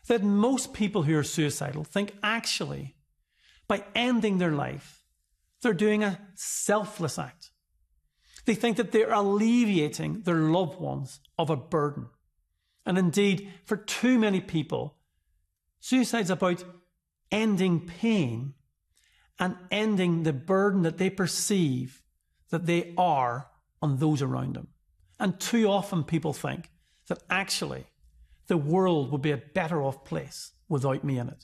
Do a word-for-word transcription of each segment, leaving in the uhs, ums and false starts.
that most people who are suicidal think actually by ending their life, they're doing a selfless act. They think that they're alleviating their loved ones of a burden. And indeed, for too many people, suicide's about ending pain and ending the burden that they perceive that they are on those around them. And too often people think that actually the world would be a better off place without me in it.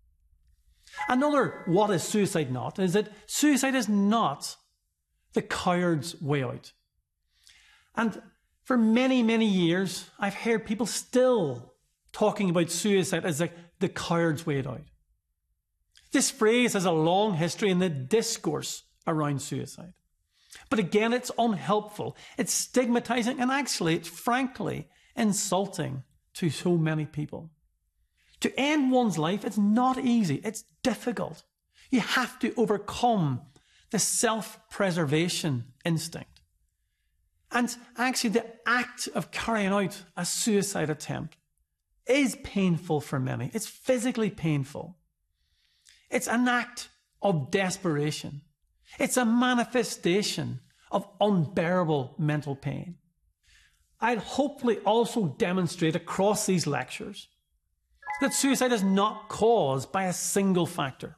Another what is suicide not is that suicide is not the coward's way out. And for many, many years, I've heard people still talking about suicide as like the coward's way out. This phrase has a long history in the discourse around suicide. But again, it's unhelpful, it's stigmatizing, and actually it's frankly insulting to so many people. To end one's life, it's not easy, it's difficult. You have to overcome the self-preservation instinct. And actually the act of carrying out a suicide attempt is painful for many. It's physically painful. It's an act of desperation. It's a manifestation of unbearable mental pain. I'd hopefully also demonstrate across these lectures that suicide is not caused by a single factor.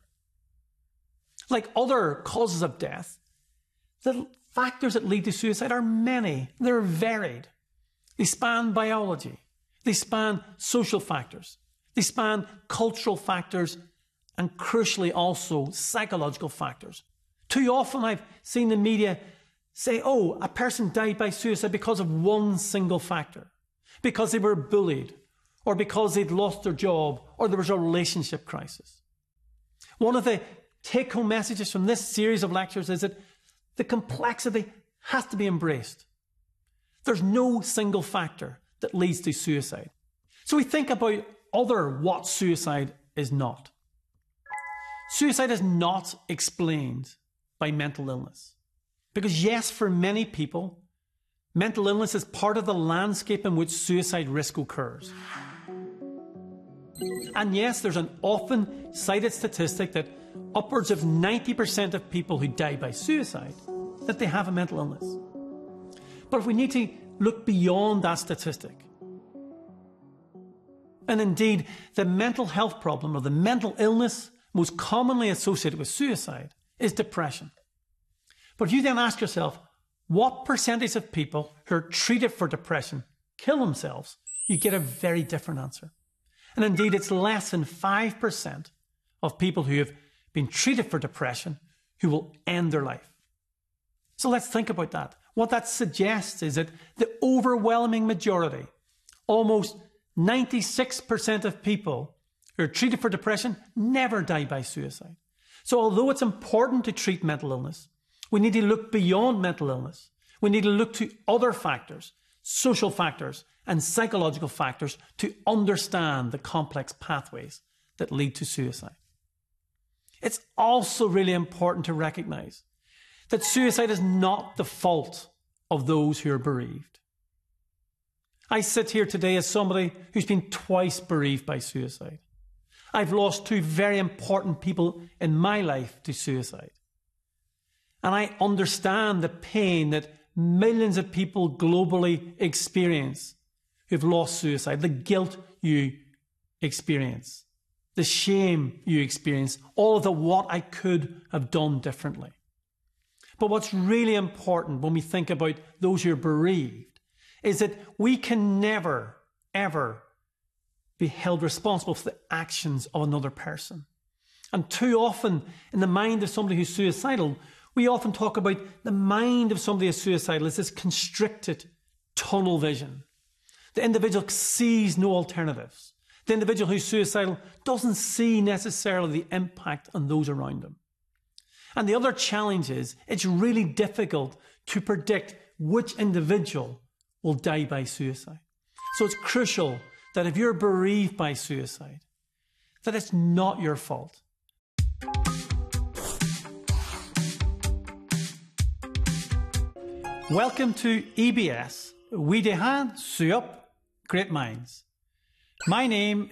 Like other causes of death, the factors that lead to suicide are many. They're varied. They span biology. They span social factors. They span cultural factors and crucially also psychological factors. Too often I've seen the media say, oh, a person died by suicide because of one single factor, because they were bullied, or because they'd lost their job, or there was a relationship crisis. One of the take-home messages from this series of lectures is that the complexity has to be embraced. There's no single factor that leads to suicide. So we think about other what suicide is not. Suicide is not explained by mental illness. Because yes, for many people, mental illness is part of the landscape in which suicide risk occurs. And yes, there's an often cited statistic that upwards of ninety percent of people who die by suicide, that they have a mental illness. But if we need to look beyond that statistic, and indeed the mental health problem or the mental illness most commonly associated with suicide is depression. But if you then ask yourself, what percentage of people who are treated for depression kill themselves, you get a very different answer. And indeed, it's less than five percent of people who have been treated for depression who will end their life. So let's think about that. What that suggests is that the overwhelming majority, almost ninety-six percent of people who are treated for depression never die by suicide. So although it's important to treat mental illness, we need to look beyond mental illness. We need to look to other factors, social factors and psychological factors to understand the complex pathways that lead to suicide. It's also really important to recognize that suicide is not the fault of those who are bereaved. I sit here today as somebody who's been twice bereaved by suicide. I've lost two very important people in my life to suicide. And I understand the pain that millions of people globally experience who've lost suicide, the guilt you experience, the shame you experience, all of the what I could have done differently. But what's really important when we think about those who are bereaved is that we can never, ever be held responsible for the actions of another person. And too often, in the mind of somebody who's suicidal, we often talk about the mind of somebody who's suicidal as this constricted tunnel vision. The individual sees no alternatives. The individual who's suicidal doesn't see necessarily the impact on those around them. And the other challenge is it's really difficult to predict which individual will die by suicide. So it's crucial that if you're bereaved by suicide, that it's not your fault. Welcome to E B S, Uidehan Suyup Great Minds. My name